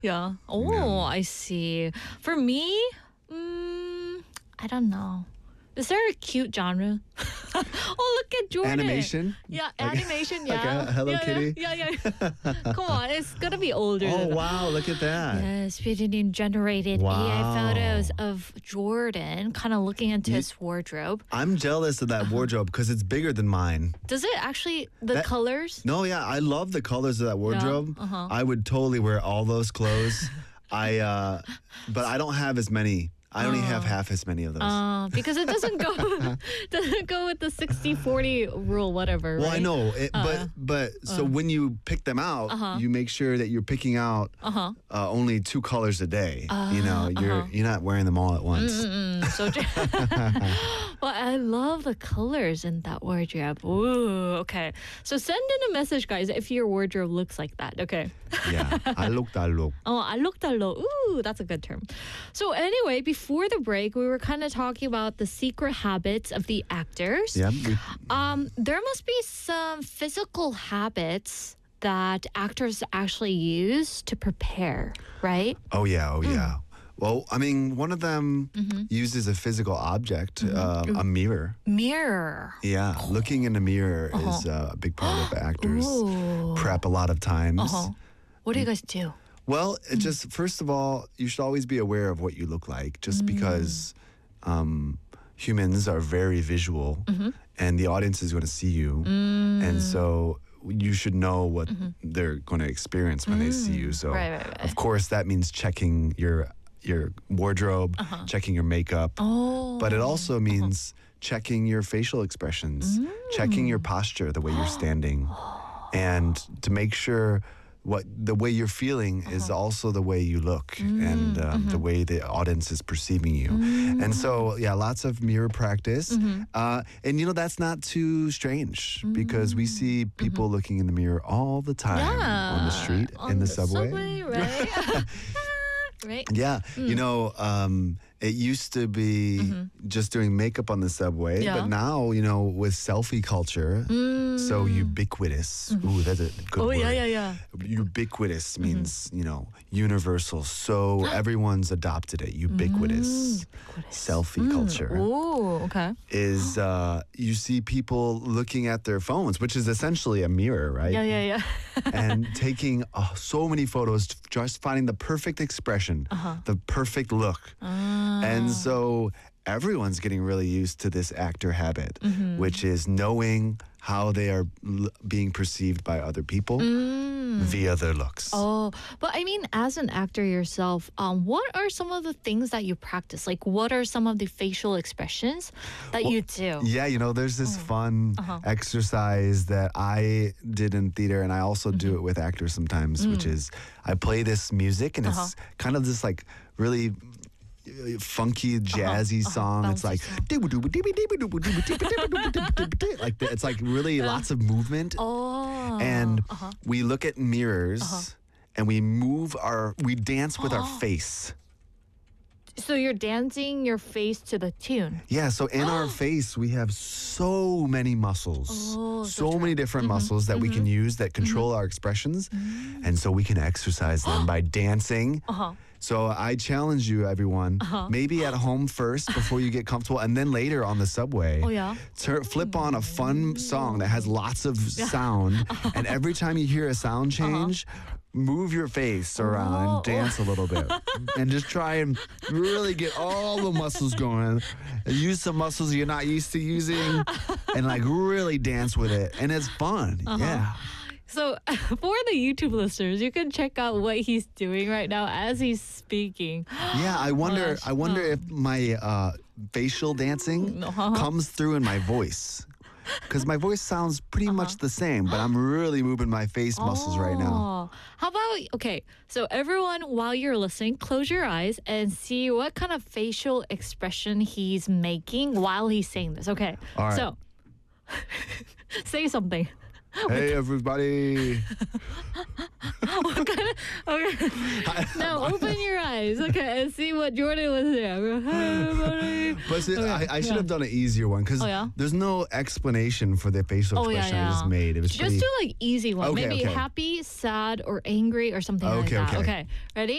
Yeah. Oh, I see. For me, I don't know. Is there a cute genre? Oh, look at Jordan. Animation? Yeah, Like- animation. like Yeah. a Hello yeah, Kitty? Yeah. Come on, it's gonna be older. Oh, than that. wow. Look at that. Yes, Pitinin generated Wow. AI photos of Jordan, kind of looking into his wardrobe. I'm jealous of that wardrobe because it's bigger than mine. Does it actually the colors? No, yeah, I love the colors of that wardrobe. I would totally wear all those clothes. But I don't have as many. I only have half as many of those. Because it doesn't go with the 60-40 rule, whatever. Well, right? I know, but so when you pick them out, you make sure that you're picking out only 2 colors a day. You're not wearing them all at once. So, well, I love the colors in that wardrobe. Ooh, okay. So send in a message, guys, if your wardrobe looks like that. Okay. Yeah, I look. Oh, 알록달록. Ooh, that's a good term. So anyway, before the break, we were kind of talking about the secret habits of the actors. Yeah. There must be some physical habits that actors actually use to prepare, right? Oh yeah. Well, I mean, one of them uses a physical object, a mirror. Mirror. Yeah, looking in a mirror is a big part of actors prep a lot of times. What do you guys do? Well, it just first of all, you should always be aware of what you look like, just because humans are very visual, and the audience is going to see you, and so you should know what they're going to experience when they see you. So, Right. of course, that means checking your wardrobe, checking your makeup, but it also means checking your facial expressions, checking your posture, the way you're standing, and to make sure the way you're feeling is also the way you look and the way the audience is perceiving you. And so, yeah, lots of mirror practice. And, that's not too strange because we see people looking in the mirror all the time on the street, in the subway. Right? Right? Yeah, it used to be just doing makeup on the subway, but now, with selfie culture, so ubiquitous. Ooh, that's a good word. Yeah. Ubiquitous means, universal. So everyone's adopted it. Ubiquitous. Selfie culture Oh, okay. is you see people looking at their phones, which is essentially a mirror, right? Yeah. And taking so many photos, just finding the perfect expression, the perfect look. And so everyone's getting really used to this actor habit, which is knowing how they are being perceived by other people via their looks. Oh, but I mean, as an actor yourself, what are some of the things that you practice? Like, what are some of the facial expressions that you do? Yeah, there's this fun exercise that I did in theater, and I also do it with actors sometimes, which is I play this music, and it's kind of this like really funky jazzy song. It's like it's like really lots of movement. And we look at mirrors and we dance with our face. So you're dancing your face to the tune. Yeah, so in our face, we have so many muscles, so many different muscles that we can use that control our expressions. And so we can exercise them by dancing. So I challenge you, everyone, maybe at home first before you get comfortable, and then later on the subway, flip on a fun song that has lots of sound, and every time you hear a sound change, move your face around and dance a little bit. And just try and really get all the muscles going. And use some muscles you're not used to using, and like really dance with it. And it's fun. Yeah. So for the YouTube listeners, you can check out what he's doing right now as he's speaking. Yeah, I wonder if my facial dancing comes through in my voice. Because my voice sounds pretty much the same, but I'm really moving my face muscles right now. How about, okay, so everyone, while you're listening, close your eyes and see what kind of facial expression he's making while he's saying this. Okay, All right. So say something. Hey, everybody. Okay. Now open your eyes, okay, and see what Jordan was saying. Hey, everybody. But see, I should have done an easier one because there's no explanation for the facial expression I just made. It was just do like easy one. Okay, Maybe okay. happy, sad, or angry or something like that. Okay. Okay, ready?